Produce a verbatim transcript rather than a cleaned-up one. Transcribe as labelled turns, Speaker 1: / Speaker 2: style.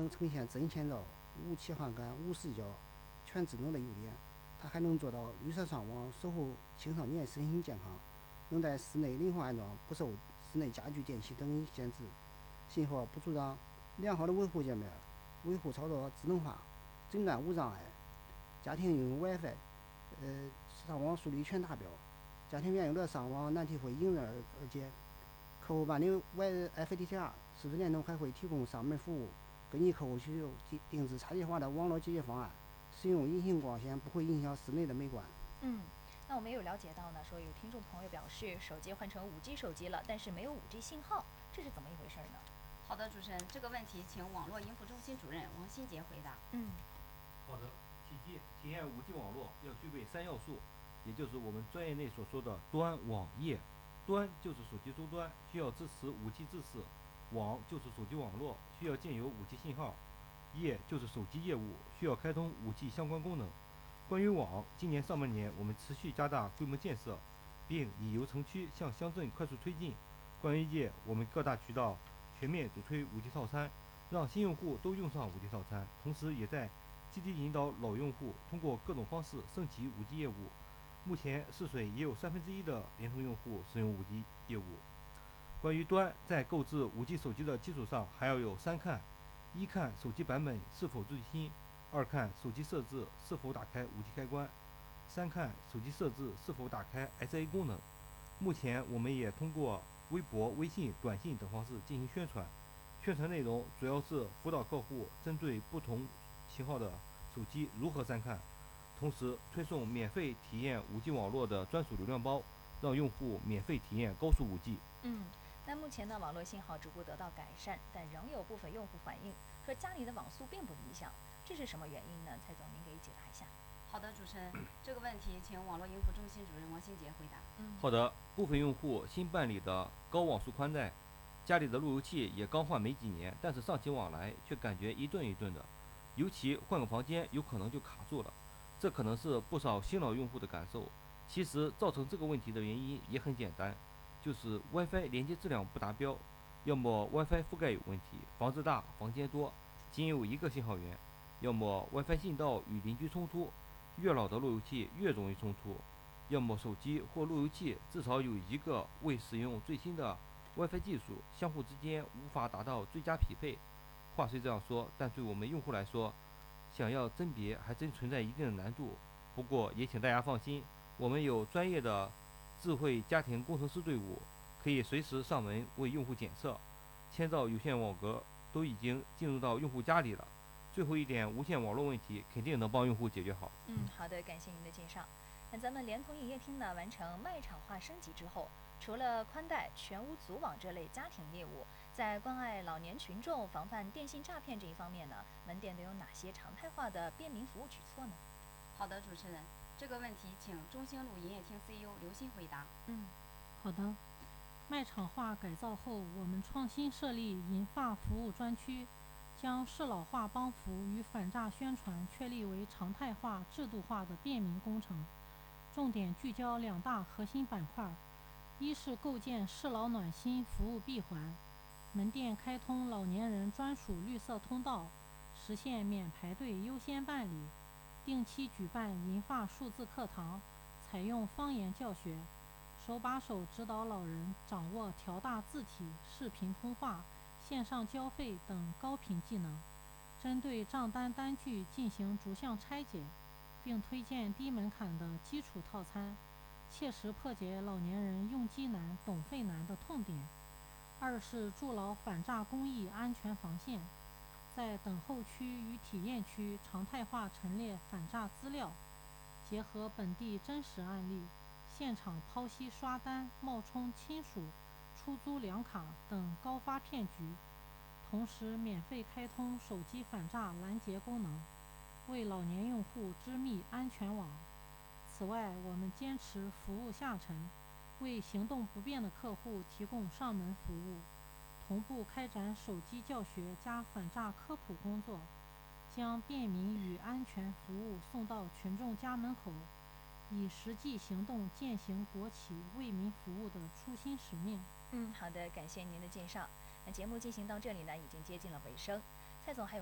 Speaker 1: 能呈现真线道、无切换感、无死角、全智能的优点。它还能做到绿色上网，守护青少年身心健康，能在室内灵活安装，不受室内家具电器等限制，信号不阻挡，良好的维护界面，维护操作智能化，诊断无障碍，家庭用 WiFi， 呃，上网速率全达标，家庭原有的上网难题会迎刃而解。客户办理 Y F D T R， 是不是联通还会提供上门服务，根据客户需求定制差异化的网络解决方案，使用隐形光纤不会影响室内的美观。
Speaker 2: 嗯，那我们也有了解到呢，说有听众朋友表示手机换成 五 G 手机了，但是没有 五 G 信号，这是怎么一回事呢？
Speaker 3: 好的，主持人，这个问题请网络应付中心主任王新杰回答。
Speaker 2: 嗯，
Speaker 4: 好的，体积体验 五 G 网络要具备三要素，也就是我们专业内所说的端、网、页。端就是手机终端，需要支持 五 G 制式；网就是手机网络，需要建有 五 G 信号；业就是手机业务，需要开通 五 G 相关功能。关于网，今年上半年我们持续加大规模建设，并以由城区向乡镇快速推进。关于业，我们各大渠道全面主推 五 G 套餐，让新用户都用上 五 G 套餐，同时也在积极引导老用户通过各种方式升级 五 G 业务。目前泗水也有三分之一的联通用户使用 五 G 业务。关于端，在购置 五 G 手机的基础上，还要有三看：一看手机版本是否最新；二看手机设置是否打开 五 G 开关；三看手机设置是否打开 S A 功能。目前我们也通过微博、微信、短信等方式进行宣传，宣传内容主要是辅导客户针对不同型号的手机如何三看，同时推送免费体验 五 G 网络的专属流量包，让用户免费体验高速 五 G。
Speaker 2: 嗯，那目前呢，网络信号逐步得到改善，但仍有部分用户反映说家里的网速并不理想，这是什么原因呢？蔡总，您给解答一下。
Speaker 3: 好的，主持人，这个问题请网络应付中心主任王新杰回答。
Speaker 2: 嗯，
Speaker 4: 好的，部分用户新办理的高网速宽带，家里的路由器也刚换没几年，但是上起网来却感觉一顿一顿的，尤其换个房间有可能就卡住了，这可能是不少新老用户的感受。其实造成这个问题的原因也很简单，就是 WiFi 连接质量不达标，要么 WiFi 覆盖有问题，房子大房间多，仅有一个信号源，要么 WiFi 信道与邻居冲突，越老的路由器越容易冲突，要么手机或路由器至少有一个未使用最新的 WiFi 技术，相互之间无法达到最佳匹配。话虽这样说，但对我们用户来说，想要甄别还真存在一定的难度。不过也请大家放心，我们有专业的智慧家庭工程师队伍，可以随时上门为用户检测。千兆有线网格都已经进入到用户家里了，最后一点无线网络问题肯定能帮用户解决好。
Speaker 2: 嗯，好的，感谢您的介绍。那咱们联通营业厅呢，完成卖场化升级之后，除了宽带、全屋组网这类家庭业务，在关爱老年群众、防范电信诈骗这一方面呢，门店都有哪些常态化的便民服务举措呢？
Speaker 3: 好的，主持人，这个问题请中兴路营业厅 C E O 刘鑫回答。
Speaker 2: 嗯，
Speaker 5: 好的。卖场化改造后，我们创新设立银发服务专区，将适老化帮扶与反诈宣传确立为常态化、制度化的便民工程，重点聚焦两大核心板块：一是构建适老暖心服务闭环，门店开通老年人专属绿色通道，实现免排队优先办理，定期举办银发数字课堂，采用方言教学，手把手指导老人掌握调大字体、视频通话、线上交费等高频技能，针对账单单据进行逐项拆解，并推荐低门槛的基础套餐，切实破解老年人用机难、懂费难的痛点。二是筑牢反诈公益安全防线，在等候区与体验区常态化陈列反诈资料，结合本地真实案例，现场剖析刷单、冒充亲属、出租两卡等高发骗局，同时免费开通手机反诈拦截功能，为老年用户织密安全网。此外，我们坚持服务下沉，为行动不便的客户提供上门服务，同步开展手机教学加反诈科普工作，将便民与安全服务送到群众家门口，以实际行动践行国企为民服务的初心使命。
Speaker 2: 嗯，好的，感谢您的介绍。那节目进行到这里呢，已经接近了尾声。蔡总还有